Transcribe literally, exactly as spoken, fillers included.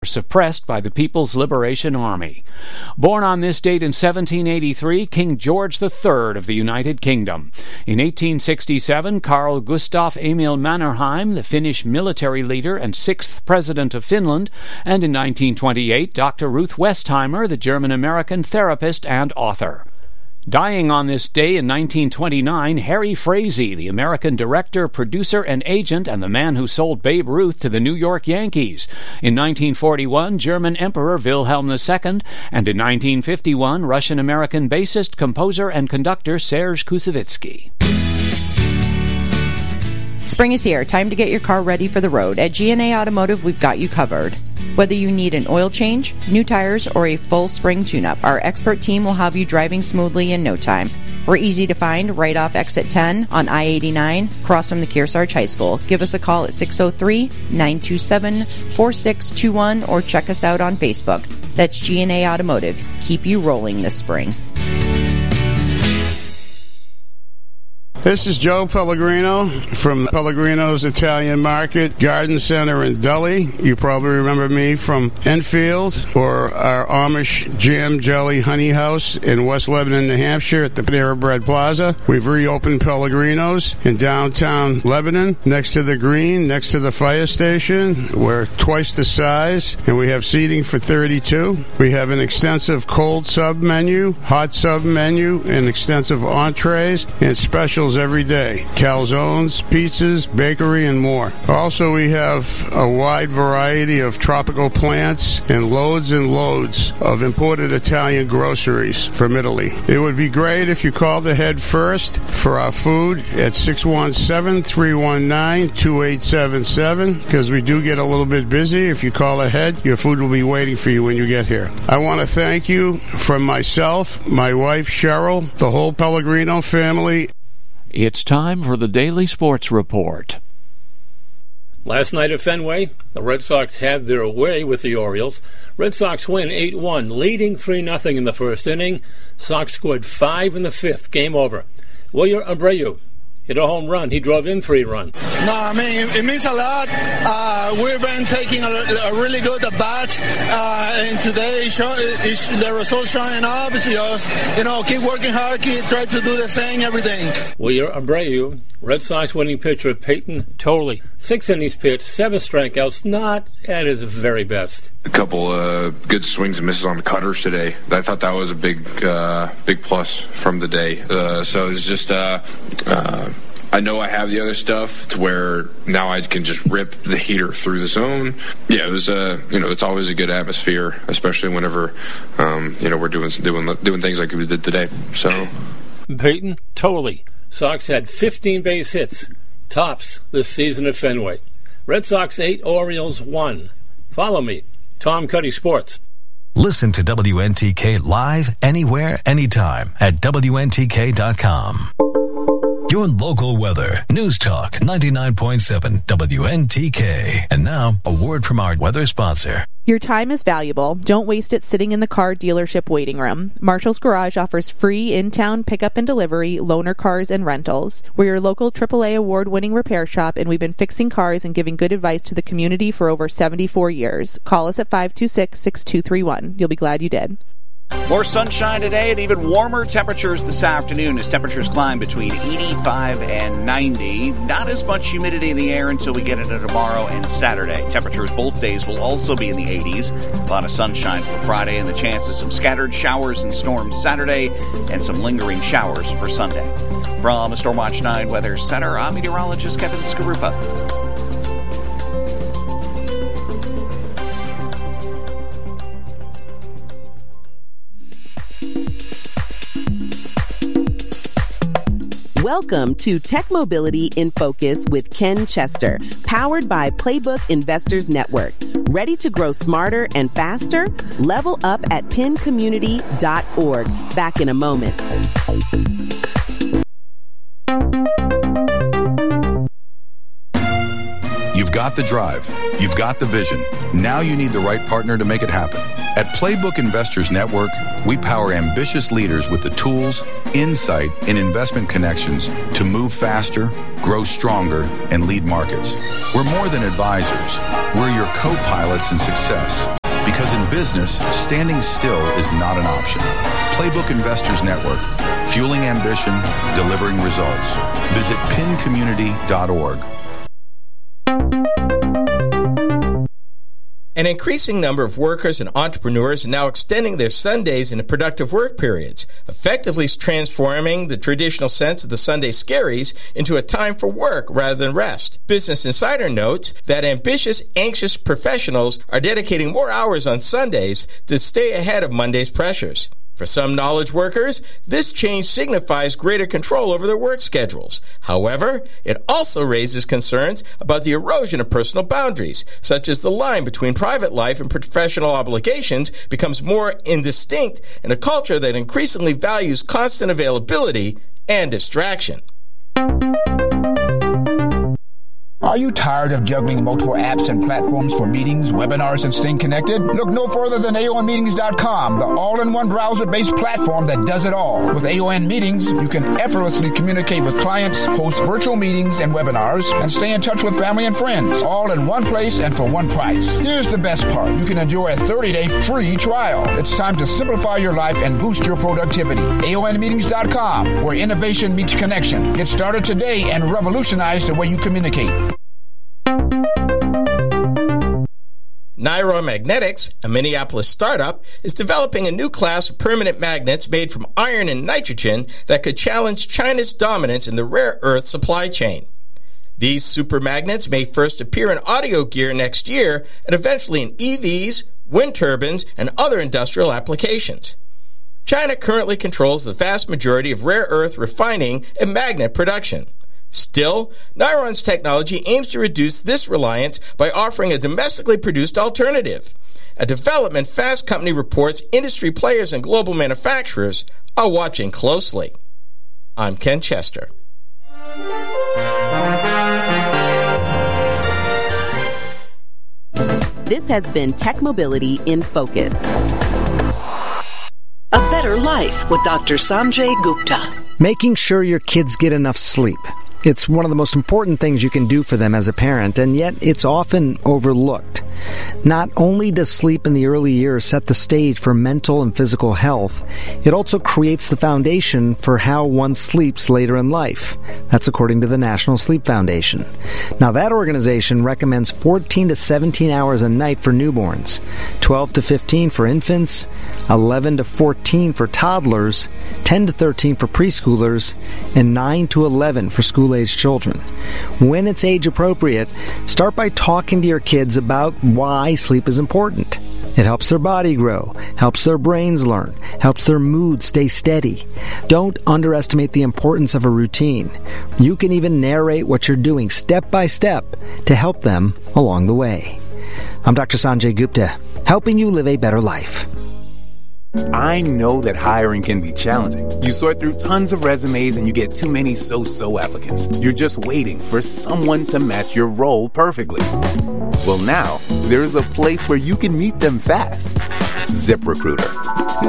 suppressed by the People's Liberation Army. Born on this date in seventeen eighty-three, King George the Third of the United Kingdom. In eighteen sixty-seven, Carl Gustaf Emil Mannerheim, the Finnish military leader and sixth president of Finland, and in nineteen twenty-eight, Doctor Ruth Westheimer, the German-American therapist and author. Dying on this day in nineteen twenty-nine, Harry Frazee, the American director, producer, and agent, and the man who sold Babe Ruth to the New York Yankees. In nineteen forty-one, German Emperor Wilhelm the Second, and in nineteen fifty-one, Russian-American bassist, composer, and conductor Serge Koussevitzky. Spring is here. Time to get your car ready for the road. At G and A Automotive, we've got you covered. Whether you need an oil change, new tires, or a full spring tune-up, our expert team will have you driving smoothly in no time. We're easy to find right off Exit ten on I eighty-nine, across from the Kearsarge High School. Give us a call at six oh three, nine two seven, four six two one or check us out on Facebook. That's G and A Automotive. Keep you rolling this spring. This is Joe Pellegrino from Pellegrino's Italian Market Garden Center in Dully. You probably remember me from Enfield or our Amish Jam Jelly Honey House in West Lebanon, New Hampshire at the Panera Bread Plaza. We've reopened Pellegrino's in downtown Lebanon next to the Green, next to the fire station. We're twice the size and we have seating for thirty-two. We have an extensive cold sub menu, hot sub menu, and extensive entrees and specials every day. Calzones, pizzas, bakery, and more. Also, we have a wide variety of tropical plants and loads and loads of imported Italian groceries from Italy. It would be great if you called ahead first for our food at six one seven, three one nine, two eight seven seven because we do get a little bit busy. If you call ahead, your food will be waiting for you when you get here. I want to thank you from myself, my wife Cheryl, the whole Pellegrino family. It's time for the Daily Sports Report. Last night at Fenway, the Red Sox had their way with the Orioles. Red Sox win eight one, leading three nothing in the first inning. Sox scored five in the fifth. Game over. Wilyer Abreu hit a home run. He drove in three runs. No, I mean, it, it means a lot. Uh, we've been taking a, a really good at-bats, uh, and today show, it, the results showing up. It's just, you know, keep working hard, keep try to do the same, everything. Wilyer Abreu, Red Sox winning pitcher Peyton Toley. Six innings pitched, seven strikeouts, not at his very best. A couple uh, good swings and misses on the cutters today. I thought that was a big, uh, big plus from the day. Uh, so it's just, uh, uh, I know I have the other stuff to where now I can just rip the heater through the zone. Yeah, it was uh, you know, it's always a good atmosphere, especially whenever, um, you know, we're doing doing doing things like we did today. So, Peyton Toley. Sox had fifteen base hits, tops this season at Fenway. Red Sox eight, Orioles one. Follow me, Tom Cuddy Sports. Listen to W N T K live anywhere, anytime at W N T K dot com. Your local weather. News Talk ninety-nine point seven W N T K. And now, a word from our weather sponsor. Your time is valuable. Don't waste it sitting in the car dealership waiting room. Marshall's Garage offers free in-town pickup and delivery, loaner cars, and rentals. We're your local triple A award-winning repair shop, and we've been fixing cars and giving good advice to the community for over seventy-four years. Call us at five two six, six two three one. You'll be glad you did. More sunshine today and even warmer temperatures this afternoon as temperatures climb between eighty-five and ninety. Not as much humidity in the air until we get into tomorrow and Saturday. Temperatures both days will also be in the eighties. A lot of sunshine for Friday and the chance of some scattered showers and storms Saturday and some lingering showers for Sunday. From the Stormwatch nine Weather Center, I'm meteorologist Kevin Skarupa. Welcome to Tech Mobility in Focus with Ken Chester, powered by Playbook Investors Network. Ready to grow smarter and faster? Level up at pin community dot org. Back in a moment. You've got the drive. You've got the vision. Now you need the right partner to make it happen. At Playbook Investors Network, we power ambitious leaders with the tools, insight, and investment connections to move faster, grow stronger, and lead markets. We're more than advisors. We're your co-pilots in success. Because in business, standing still is not an option. Playbook Investors Network, fueling ambition, delivering results. Visit pin community dot org. An increasing number of workers and entrepreneurs are now extending their Sundays into productive work periods, effectively transforming the traditional sense of the Sunday scaries into a time for work rather than rest. Business Insider notes that ambitious, anxious professionals are dedicating more hours on Sundays to stay ahead of Monday's pressures. For some knowledge workers, this change signifies greater control over their work schedules. However, it also raises concerns about the erosion of personal boundaries, such as the line between private life and professional obligations becomes more indistinct in a culture that increasingly values constant availability and distraction. Are you tired of juggling multiple apps and platforms for meetings, webinars, and staying connected? Look no further than A O N meetings dot com, the all-in-one browser-based platform that does it all. With A O N Meetings, you can effortlessly communicate with clients, host virtual meetings and webinars, and stay in touch with family and friends, all in one place and for one price. Here's the best part. You can enjoy a thirty-day free trial. It's time to simplify your life and boost your productivity. A O N meetings dot com, where innovation meets connection. Get started today and revolutionize the way you communicate. Nyron Magnetics, a Minneapolis startup, is developing a new class of permanent magnets made from iron and nitrogen that could challenge China's dominance in the rare earth supply chain. These super magnets may first appear in audio gear next year and eventually in E Vs, wind turbines, and other industrial applications. China currently controls the vast majority of rare earth refining and magnet production. Still, Nyron's technology aims to reduce this reliance by offering a domestically produced alternative, a development Fast Company reports industry players and global manufacturers are watching closely. I'm Ken Chester. This has been Tech Mobility in Focus. A Better Life with Doctor Sanjay Gupta. Making sure your kids get enough sleep. It's one of the most important things you can do for them as a parent, and yet it's often overlooked. Not only does sleep in the early years set the stage for mental and physical health, it also creates the foundation for how one sleeps later in life. That's according to the National Sleep Foundation. Now, that organization recommends fourteen to seventeen hours a night for newborns, twelve to fifteen for infants, eleven to fourteen for toddlers, ten to thirteen for preschoolers, and nine to eleven for school-aged children. When it's age appropriate, start by talking to your kids about why sleep is important. It helps their body grow, helps their brains learn, helps their mood stay steady. Don't underestimate the importance of a routine. You can even narrate what you're doing step by step to help them along the way. I'm Doctor Sanjay Gupta, helping you live a better life. I know that hiring can be challenging. You sort through tons of resumes and you get too many so-so applicants. You're just waiting for someone to match your role perfectly. Well, now, there's a place where you can meet them fast. ZipRecruiter.